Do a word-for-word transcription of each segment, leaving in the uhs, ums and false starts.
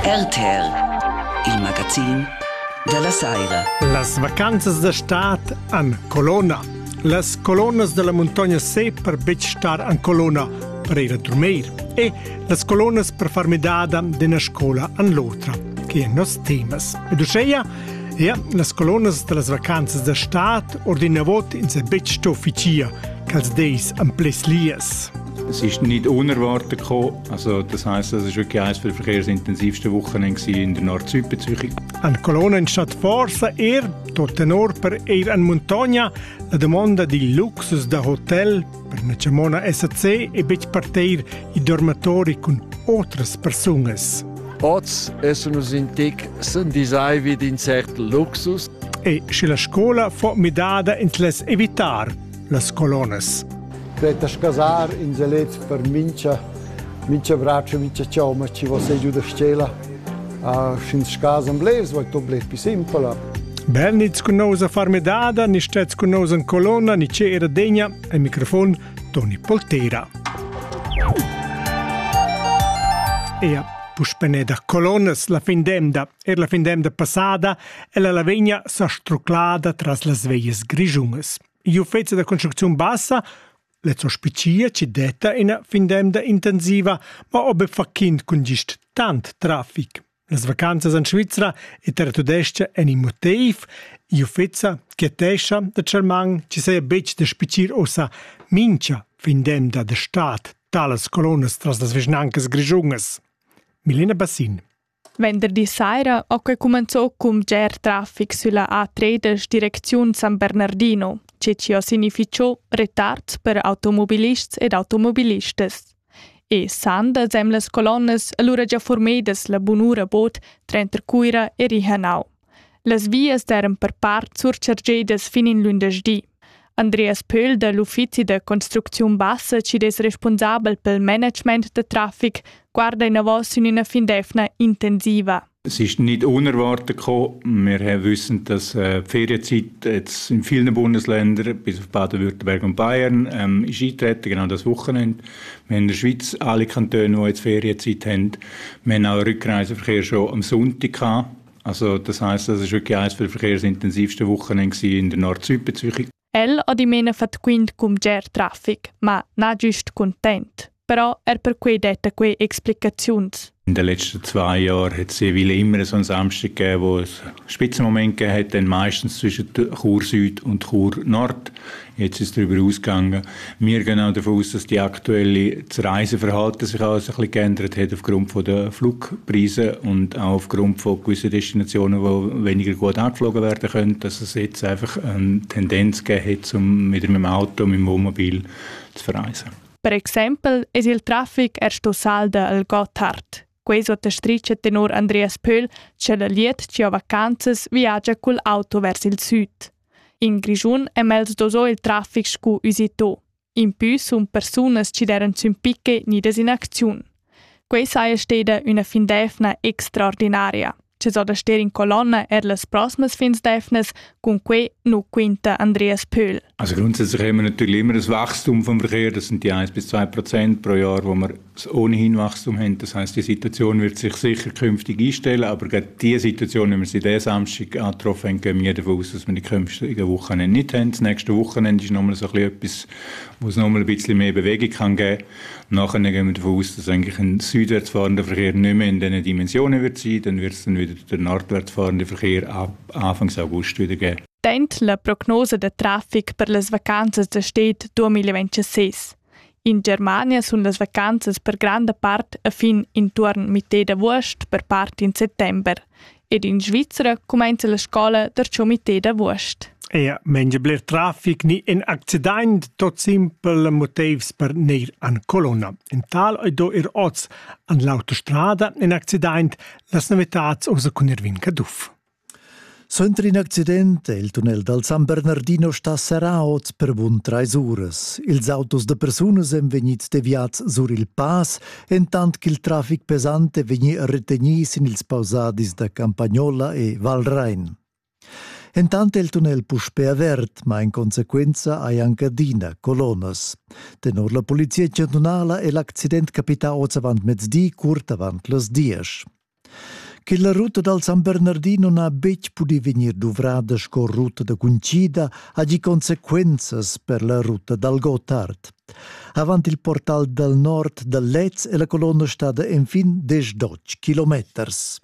R T R, il magazin della Saira. Las vacanzas d'estat an Colonna. Las colonnas della montagna sé per bec star an Colonna per ir a dormir. E las colonnas per far medada d'una scola an l'otra, che è nos temas. Ed usceia, ja, las colonnas de las vacanzas d'estat ordina vot in se bec sto officia, cals deis am ples lias. Es ist nicht unerwartet gekommen. Also das heisst, es war wirklich eines der verkehrsintensivsten Wochenende in der Nord-Süd-Beziehung. An Colonna in Stadt Forza er, tot tenor per ir an montagna, la domanda di luxus da hotel per una cemona S C e bec parteir i dormitori con otras personas. Oz essen us in tic sen disai vid in cert luxus. E se la scola fo medada ins les evitar las colonnas. Creta scasar in zelez per mincha, mincha braccia, mincha cioma, ci va se giù da stela. A sin scasam blevs, vai to blev pi simpola. Bel nits con nos a far medada, ni stets con nos in colonna, ni c'è era degna, e microfon Toni Poltera. E a puspeneda colonnas la findemda, er la findemda passada, e la lavegna sa struclada tras las veies grigiungas. Io fezza da construzione bassa, le sospicia ci detta in findemda intensiva, ma obe fa kind con gist tant traffic. Las vacanzas in Svizzera e ter tudescia en in motiv, io fezza che tescia da Cermang ci sei bec de spicir ossa mincha findemda de stat talas colonnas tras las vesnancas grigiungas. Milena Bassin. Venerdì sera ho che cominciò con ger traffic sulla A tredici direzione San Bernardino, che ci ha significò retards per automobilists ed automobilistes. E sanda sem las colonnas allora già formedas la bunura bot trenter Cuira e Rihanau. Las vias deran per part surchargedas fin in lundesdì. Andreas Pöhl dall'Uffizi de Construzione Bassa, ci des responsabel pel management de traffic, guarda in avos in una findefna intensiva. Es ist nicht unerwartet gekommen. Wir wissen, dass äh, die Ferienzeit jetzt in vielen Bundesländern, bis auf Baden-Württemberg und Bayern, ähm, ist eingetreten, genau das Wochenende. Wir haben in der Schweiz alle Kantone, die jetzt Ferienzeit haben. Wir haben auch einen Rückreiseverkehr schon am Sonntag gehabt. Also das heisst, das ist wirklich eines der verkehrsintensivsten Wochenende in der Nord-Süd-Beziehung. El ha di mena fat quint cum ger traffic, ma na just content. Però er per quei detta quei explicazions. In den letzten zwei Jahren hat es jeweils immer so einen Samstag gegeben, wo es einen Spitzenmoment gegeben hat, dann meistens zwischen Chur Süd und Chur Nord. Jetzt ist es darüber ausgegangen. Wir gehen auch davon aus, dass die aktuelle das Reiseverhalten sich auch ein bisschen geändert hat aufgrund der Flugpreise und auch aufgrund von gewissen Destinationen, die weniger gut angeflogen werden können, dass es jetzt einfach eine Tendenz gegeben hat, um wieder mit dem Auto, mit dem Wohnmobil zu verreisen. Per esempio, es il traffic er sto salda al Gotthard. Questo testrice tenor Andreas Pöhl, c'è la liet ci ha vacanzas viaggia col auto verso il sud. In Grigiun è mels doso il traffic scu usito. In più sun personas ci deran zum picche nidas in azione. Questa è stata una findefna extraordinaria. Ci so da stare in colonna er las prossimas findefnas, con que nu quinta Andreas Pöhl. Also grundsätzlich haben wir natürlich immer das Wachstum vom Verkehr, das sind die eins bis zwei Prozent pro Jahr, wo wir ohnehin Wachstum haben. Das heisst, die Situation wird sich sicher künftig einstellen, aber gerade die Situation, wenn wir sie diesen Samstag angetroffen haben, gehen wir davon aus, dass wir die künftigen Wochenende nicht haben. Das nächste Wochenende ist nochmal so etwas, wo es nochmal ein bisschen mehr Bewegung kann geben kann. Nachher gehen wir davon aus, dass eigentlich ein südwärts fahrender Verkehr nicht mehr in diesen Dimensionen wird sein. Dann wird es dann wieder der nordwärts fahrende Verkehr ab Anfang August wieder geben. Dent la prognosa de traffic per las vacanzas de stet duemilaventisei. In Germania sun las vacanzas per grande part a fin intorn mitte d'agost, per part in settember. Ed in Svizzera comenza la scola der ciò mitte d'agost. E menja bler traffic ni in accident tot simpel motivs per neir an colonna. In tal oi do ir oz an l'autostrada in accident las novitats osa con irvin caduf. Suenter in accidente, il tunnel dal San Bernardino sta serraoz per bun trais uras. Ils autos de personas hem vegnits deviats sur il pas, entant che il traffic pesante vegni retegnis in ils pausadis da Campagnola e Val Rhein. Entant il tunnel puspe avert, ma in consequenza ai ancadina, colonnas. Tenor la polizia cantonala e l'accident capita oz avant mezzdi, curt avant las diesch. Che la ruta dal San Bernardino na bec pudi venir duvrada sco ruta da Cuncida ha di consequenzas per la ruta dal Gotthard. Avant il portal del nord del Lez e la colonna stada enfin desdotg kilometers.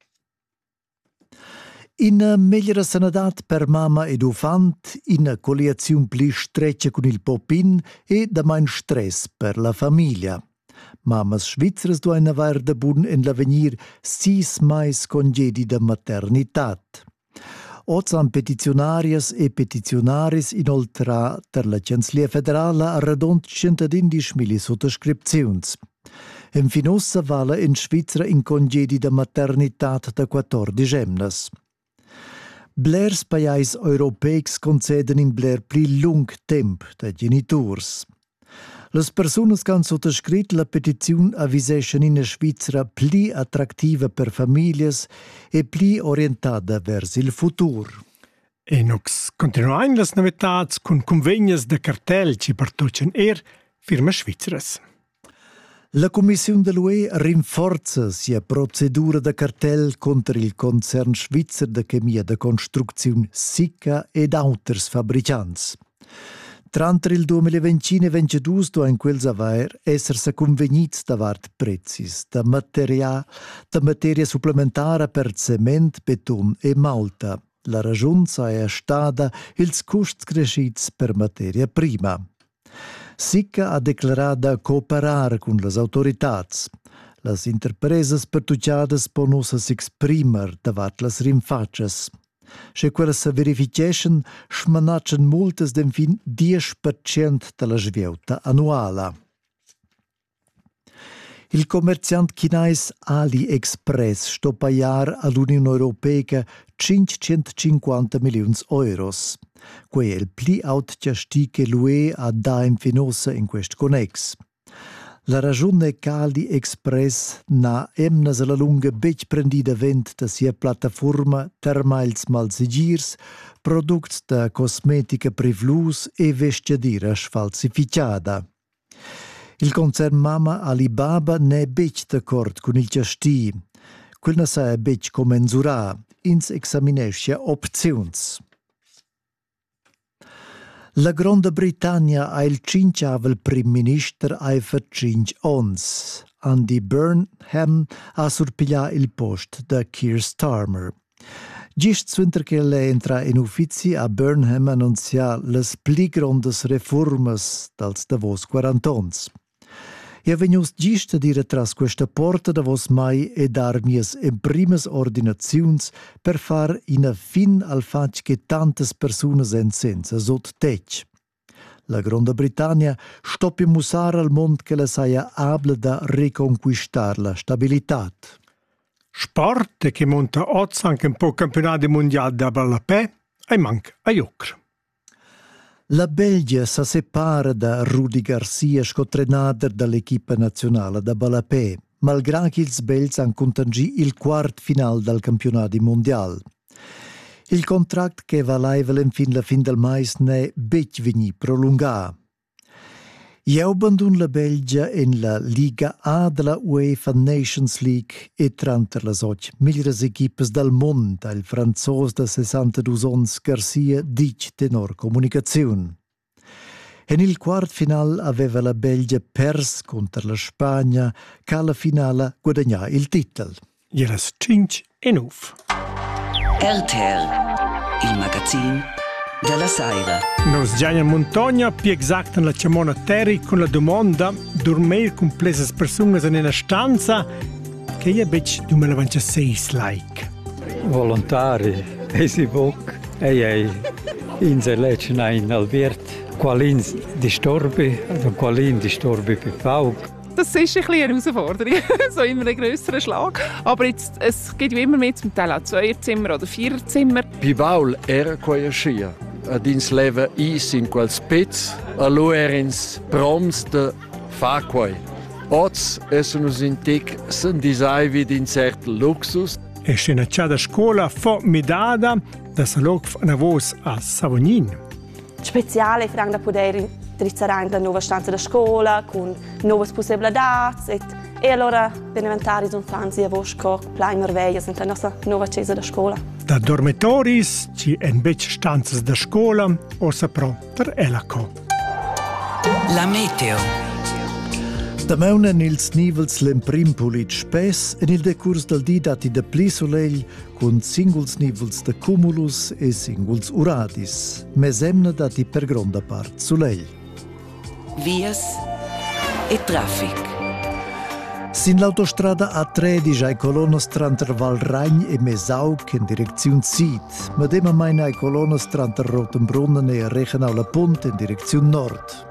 In megliera sanadat per mama ed ufant, in colleazione pli streccia con il popin e da mein stress per la famiglia. Mamas svizzeras duein aver da bun en l'avenir sis mais congedi da maternitat. Ozan petitionarias e petitionaris inoltre per la Canzlia Federala a radont centadindisch mili sottoscripziuns. En finossa vala in Svizzera in congedi da maternitat da quattordici emnas. Blers pajais europeics conceden in bler pli lung temp da genitors. Las persunas che han sottoscrit la petiziun aviseschen in Svizzera pli attrattiva per familias e pli orientada vers il futur. E nox continuain las novetats con convegnas de cartel ci partucen er firma svizzeras. La Commissione dell'U E rinforza sia procedura de cartel contro il concern svizzer de chemia de construcziun Sika ed auters fabricants. Tra il duemilaventicinque e ventidue do in quels aver esserse convegnits davart prezis da materia, da materia supplementara per cement, beton e malta. La ragione è stata ils costs crescits per materia prima. Sika ha declarato cooperar con le autoritats. Las interpresas pertucciadas ponusa s'exprimer davart las rinfaccias. Se quella se verification smanaccian multas d'enfin dieci per cento della svieuta annuala. Il commerciant chinais AliExpress sto paiar all'Unione Europea cinquecentocinquanta milioni euros. Que è il pli aut giasti che l'U E ha da infinosa in quest connex. La ragione è che AliExpress na emnas alla lunga bec prendida vent da sia piattaforma termals malsigirs, products da cosmetica privlus e vestiadira sfalsificata. Il concern Mama Alibaba ne è bec d'accordo con il giasti. Quel ne sa è bec commensurà, ins examinescia opzions. La Grande Britannia ha il cinciavel prim minister ai per cinc ons. Andy Burnham ha surpiglia il post da Keir Starmer. Gist suenter che lei entra in uffizi a Burnham annunzia les pli grondes reformas dals davos quarantons. E vegnius gist a dire tras questa porta davos mai e dar mies in primas ordinaziuns per far ina fin al fac che tantas personas en senza sot tec. La Grande Britannia stoppi musar al mond che la saia abla da reconquistar la stabilitat. Sport che monta oz anche un po' campionati mondiali da ballapè e manca a Jocr. La Belgia si separa da Rudi Garcia, scotrenader dall'equipa nazionale da ballapè, malgrado che ils belgs han contangì il quart final del campionato mondiale. Il contract che valeva fin la fin del mais ne bec vegni prolunga. Io abbandon la Belgia in la Liga A della UEFA Nations League e tranter las och migliores equipes del mondo, il franzos da sessantadue ons Garcia dic tenor comunicazione. En il quart final aveva la Belgia pers contro la Spagna, che alla finale guadagnà il titolo. Jelas cinque e nove. R T L, il magazine della Saira. Nos già in montagna, più esatto nella Ciamona Terri, con la domanda dormire con plesas persone in una stanza che è bec duemilaventisei like. Volontari, esi boc, ei ei in se lecena in Albiert, qualin disturbi, oder qualin disturbi per Pauk. Das ist ein bisschen eine Herausforderung, so immer einen grösseren Schlag. Aber jetzt, es geht ja immer mehr zum Teil auch Zweierzimmer oder Viererzimmer. Pi baul era quaia scia. Ad ins leva is in quel spez, a lo erins proms de fa quai. Oz essen us in tic sen disai vid in cert luxus. E scena c'è da scuola formidada da salog una voce a Savognin. Speciale per da poter utilizzare la nuova stanza da scuola con nuove possibilità e E allora Beneventari sono fanzi a Vosco, Plai Merveglias, in la nostra nuova chiesa da scuola. Da dormitoris, ci en bec stanzas da scuola, o saprò per Elaco. La meteo. Dameunen ils nivels l'emprim pulit spes en il decurs del di dati de pli soleil con singuls nivels de cumulus e singuls uradis, mesemna dati per gronda part soleil. Vias e traffic. Sin l'autostrada A tredici ai colonnas tranter Val Ragn e Mesauc in direzione Sud, ma dema maina ai colonnas tranter Rotenbrunnen e Rechenau la Punt in direzione Nord.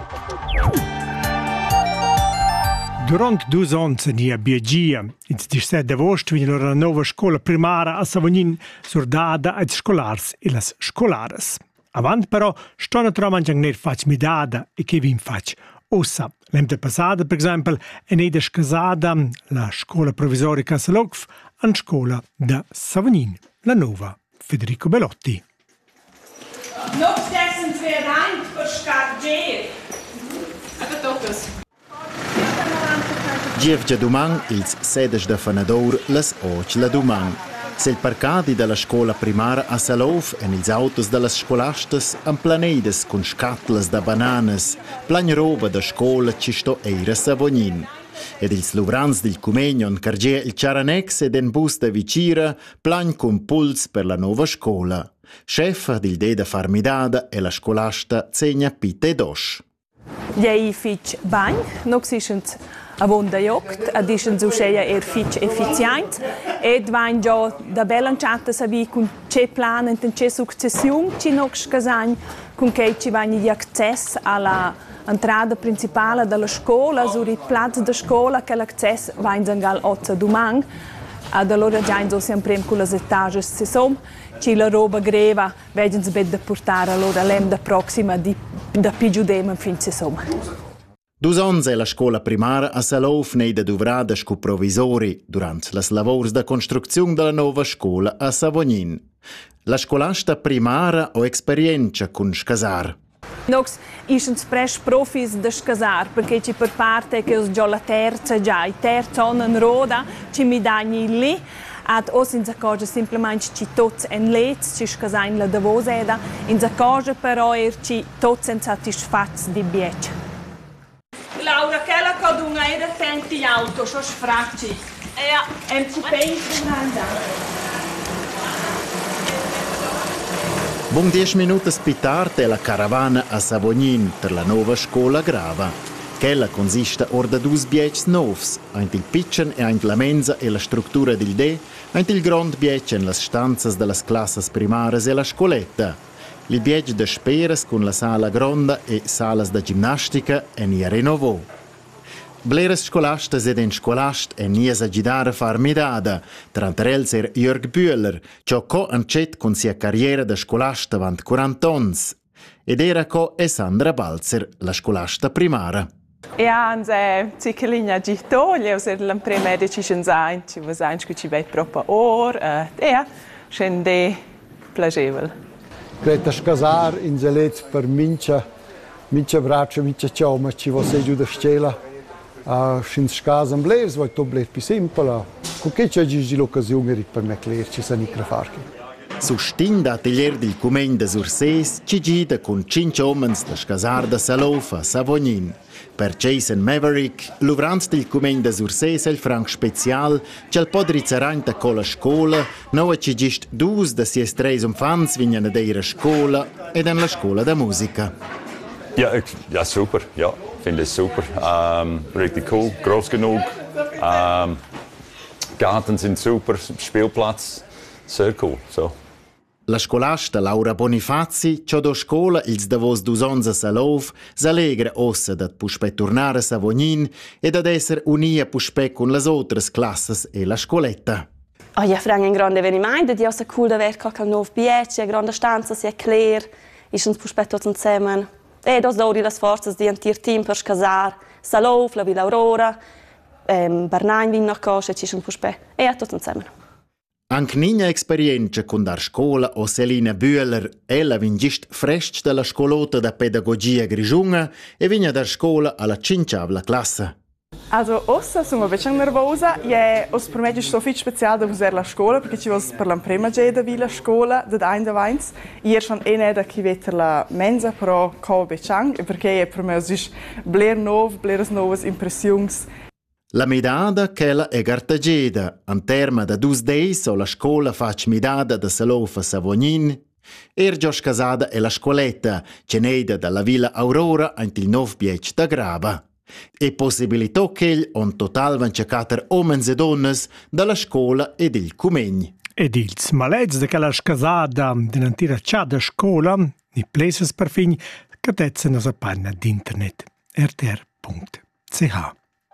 Durant due anni in a Biagia, il diciassette agosto, venne la nuova scuola primaria a Savognin surdada ai scolars e le scolares. Avant però, stanno trovando anche fac midada e che vi fac ossa. L'emte passata, per esempio, è neda scasata la scuola provvisorica a Salocf a scuola da Savognin, la nuova Federico Bellotti. Non stessen zwei rein per scarger. Aber totes. Gievgia Dumang, ils sedes da Fanador, las och la Dumang. Se il parcadi della scuola primaria a Salov e ils autos delle scolastas han planedes con scatlas da bananas, plan roba da scuola ci sto eira Savognin. Ed ils luvrans del Cumegnon cargia il Ciaranex ed en bus da Vicira, plan con puls per la nuova scuola. Chefa del deda farmidada e la scolasta Zegna Pite Dosch. Jei fitch bagn, nox ischent a vonda jogt, ad ischent so scheia er fitch effizient, ed vain già da belanciata savi con ce plan e ce successiun ci nox casagn, con che ci vain gli access alla entrada principale della scuola, sur i plats da scuola, che l'access vain zangal otza dumang, ad allora già in so sempre con le etages se som, ci la roba greva, vegen se bet da portare allora l'em da proxima di da pigiudem fin se som. Dus ans è la scuola primaria a Salov neida duvrada sco provisori durant las lavors da construzione della nuova scuola a Savognin. La scolasta primaria o esperienza con scasar. Nox isens pres profis da scasar, perché ci per parte che us già la terza già, i terza on roda, ci mi dagni lì, ad os in cosa semplicemente ci tots en lets, ci scasain la davoseda, in cosa però er ci tots en satisfats di biec. Laura, quella codunga era tenti auto, so sfracci. E è un coupé Buon dieci minuti spittarte è la caravana a Savognin per la nuova scuola grava. Quella consiste or da dus biets novs, ein il pitchen e ein la mensa e la struttura del D, ein il grand biec en las stanzas de las classes primares e la scoletta. Il biec de speras con la sala gronda e salas da ginnastica en ia renovò. Bleres scolastas ed en scolast en nies a gidare farmidada, trantarels er Jörg Bühler, ciò co ancet con sia carriera da scolasta vant quaranta ons. Ed era co e Sandra Balzer, la scolasta primara. E anche ciclina gitoglie, o se l'empre medici scenzain, ci vasain che ci vet proprio or, e ja, scende plagevol. Greta scasar in zelez per mincha, mincha braccia, mincha cioma, ci va se giù da scela. Uh, Scins scasam blevs, vai to blev più simple. Con che c'è giù l'occasione per me clerci sa nicra farchi. Sustin da atelier del Cumegn de Surses ci gida con cinque omens da scasar da Salofa, Savognin. Per Jason Maverick, l'uvrans del Cumegn de Surses è il franc special, c'è il podrizzaranta con la scuola, noi ci gist dus da sies tres umfans vinyan ad eira scuola ed en la scuola da musica. Ja, ik, ja super, ja, finde es super. Ähm, richtig cool, groß genug. Ähm, Garten sind super, Spielplatz, sehr cool. So. La scolasta Laura Bonifazi, c'ho do scola ils davos dus ons a Salov, s'alegra ossa dat puspe tornare a Savognin e ad esser unia puspe con las otras classes e la scoletta. Oh, ja, frang un grande avvenimento, di ossa cool da ver col nuovo biec, a grande stanza, si è clear, is uns puspe tots insieme. E dos dori las forzas di antir team per scasar, Salov, la Villa Aurora, ehm, Barnain vin nach cosce, ci sun puspe, e a tots insieme. Anche nina esperienza con dar scuola o Selina Bühler, ella vin gist fresc della scolota da pedagogia grigiunga e vigna dar scuola alla cinciavla classe. Also, ossa sono un bisschen nervosa. E os per me è so viel special da usare la scuola, perché ci vols per la prima geda vi la scuola, da ein da veins. Ier schon eh ne da chi vetter la mensa, però co bechang, perché per me is bler nov, bleres novas impressions. La midada ch'ella è gartageda, an terma da dus deis o la scuola fac midada da Salofa Savognin, er gios casada è la scuoletta, ceneida dalla Villa Aurora ant il nov biec da Grava. E possibilità che on total van cecater omens e donnes dalla scuola ed il Cumegn. Ed ils malets de quella scasada d'un'antira ciada scuola, ni places per fin, catezzano a panna d'internet r t r punto c h.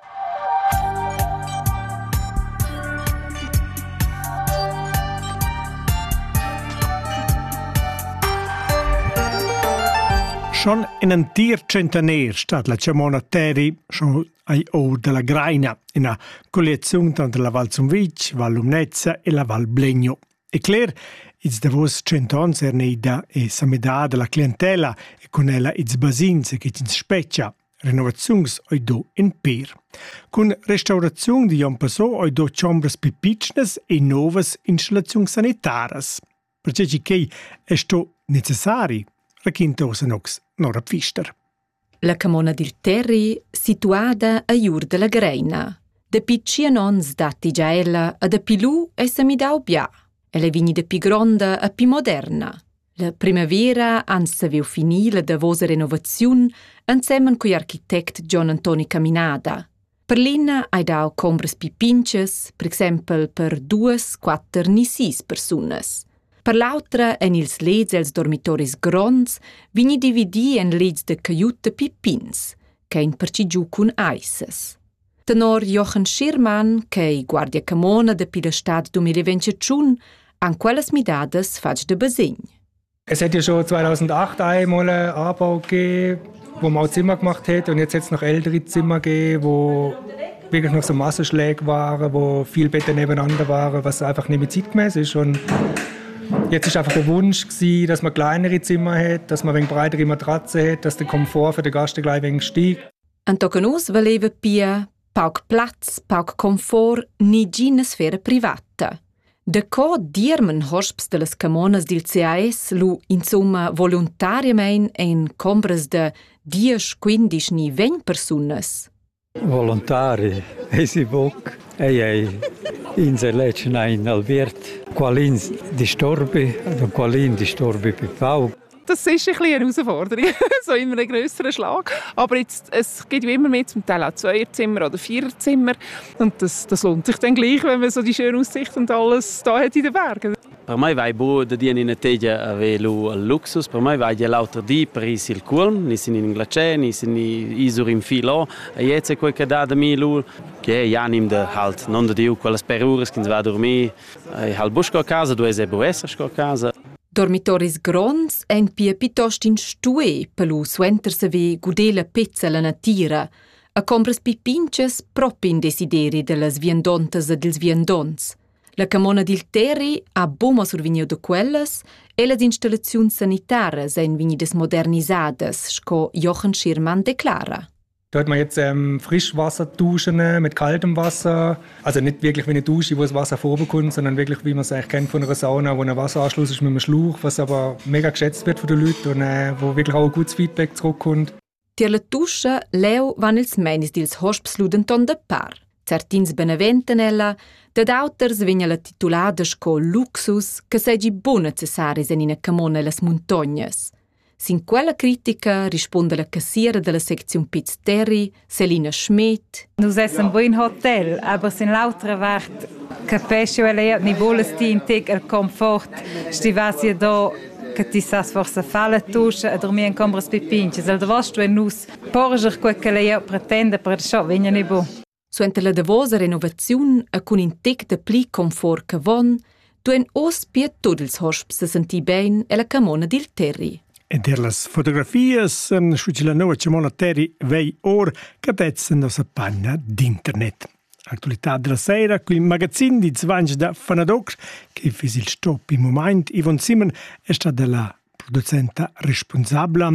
Schon in un tir centenaire stat la Ciamona Terri, schon ai o della Graina, in una collezione tra la Val Zumvic, Val Lumnezza e la Val Blegno. E Claire, iz da vos centons erneida e sameda della clientela e con ella iz basins che ci speccia, renovazions oi do in per. Con restaurazione di un passo oi do chambres pipicnes e novas installazioni sanitaras. Perché ci che è sto necessari, racconta Nox Nora Pfister. La Camona del Terri, situata a Iur della Greina. De piccina nons dati già ella a de pilu e samidau bia. E le vigni de pi gronda a pi moderna. La primavera ans saviu finì la davosa renovaziun insieme coi architect John Antoni Caminada. Per l'ina hai dau combres pi pinches, per esempio per duas, quattr ni sis personas. Per l'altra, en ils leds els dormitoris gronds, vini dividi en leds de caiuta pipins, che in perci giù cun aises. Tenor Jochen Schirmann, che guardia camona de pila stad duemilaventisciun, an quelles midadas fac de basegn. Es hätte ja schon zweitausendacht einmal einen Anbau gegeben, wo man auch Zimmer gemacht hat, und jetzt hat es noch ältere Zimmer gegeben, wo wirklich noch so Massenschläge waren, wo viele Betten nebeneinander waren, was einfach nicht mehr zeitgemäß ist. Und jetzt war einfach der Wunsch, dass man kleinere Zimmer hat, dass man ein wenig breitere Matratzen hat, dass der Komfort für den Gast gleich ein wenig steigt. An tocanus valeva pia pauk Platz, pauk Komfort, ni gina sfera privata. De co dirmen hosps de las camonas dil C A S lu insomma voluntariament en combres de dies, quindisch ni vegn personas. Volontari, esi boc, ei ei, in se lecen ein Albert, qualin distorbi, oder qualin distorbi pipau. Das ist ein bisschen eine Herausforderung, so immer einen grösseren Schlag. Aber jetzt, es geht ja immer mehr, zum Teil auch Zweierzimmer oder Viererzimmer. Und das, das lohnt sich dann gleich, wenn man so die schöne Aussicht und alles da hat in den Bergen. Per me vai buo da dia in teglia avelu al luxus, per me vai l'altro di per il culm, ni sin in glace, ni sin isur in filo, e jetzt è quel che da da mi lu, che ja nim de halt non da dio quelle perures che va dormir, e hal busco a casa, due se bo esser a casa. Dormitoris gronds en pia piuttosto in stue, per lu suenter se ve gudela pezza la natira, a compras pipinches proprio in desideri delle sviandontes e dels viandons. La Camona del Terri ha boma survegniu de quelles e le installazioni sanitarie sind venidas modernisadas, sco Jochen Schirmann deklara. Da hat man jetzt ähm, Frischwasserduschen mit kaltem Wasser. Also nicht wirklich wie eine Dusche, wo das Wasser vorbekommt, sondern wirklich, wie man es eigentlich kennt von einer Sauna, wo ein Wasseranschluss ist mit einem Schlauch, was aber mega geschätzt wird von den Leuten und äh, wo wirklich auch ein gutes Feedback zurückkommt. Tier la Dusche leu van ils menis dils hosps ludenton de par. Certins beneventenella, dad auters vegna la titulada sco luxus che segi bon necessaris en ina camona las montognas. Sin quella critica risponde la cassiera della sezione Piz Terri, Selina Schmidt. Nus es un buon hotel, aber sin l'altra vart capisce lei ni voles ti integ el comfort, stivasia do che ti sas forse fa la tuscia e dormire in combres pipinches. El devosto e nus porger quel che lei pretende per ciò vegna ne bo. Suente la davosa renovazione e con integ de pli comfort che von, duen os pia tudels hosps se senti ben e la camona del Terri. E der las fotografias, um, scuci la nova Camona Terri vei or capezzano nossa panna d'internet. Actualità della sera, qui il magazzin di Zvange da Fanadoc, che fis il stop in moment, Yvonne Simon è stata la producenta responsabile.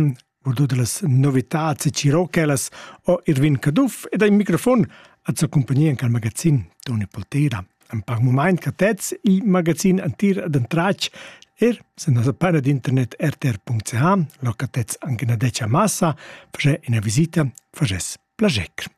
vor tutte las novità e cirochelas o Irvin Caduff ed al microfon a zur compagnia in cal magazin Toni Poltera. Un par moment che tez il magazin antir ad entrac er se nostra pagina d'internet r t r punct c h lo che tez anche una decia massa face una visita faces plagec.